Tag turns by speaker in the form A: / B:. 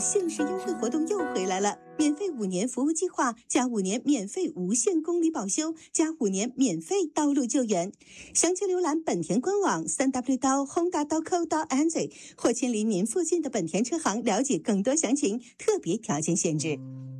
A: 限时优惠活动又回来了，免费5年服务计划加5年免费无限公里保修加5年免费道路救援。详情浏览本田官网3w.honda.co.nz 或亲临您附近的本田车行了解更多详情、特别条件限制。